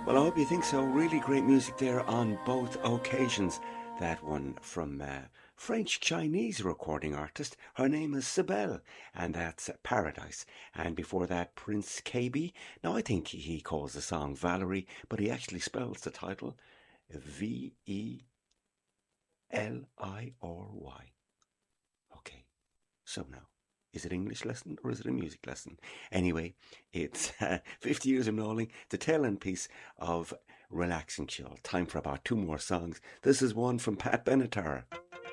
Well, I hope you think so. Really great music there on both occasions. That one from French Chinese recording artist. Her name is Sibel, and that's Paradise. And before that, Prince KB. Now, I think he calls the song Valerie, but he actually spells the title Veliry. Okay, so now. Is it English lesson or is it a music lesson? Anyway, it's 50 years of Knowling, the tail end piece of Relaxing Chill. Time for about two more songs. This is one from Pat Benatar.